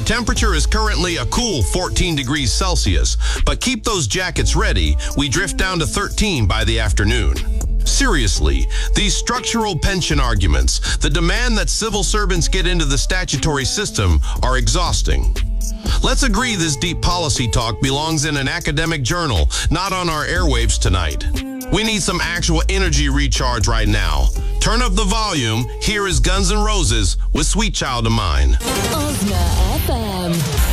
The temperature is currently a cool 14 degrees Celsius, but keep those jackets ready. We drift down to 13 by the afternoon. Seriously, these structural pension arguments, the demand that civil servants get into the statutory system, are exhausting. Let's agree this deep policy talk belongs in an academic journal, not on our airwaves tonight. We need some actual energy recharge right now. Turn up the volume. Here is Guns N' Roses with Sweet Child of Mine. Ozma FM.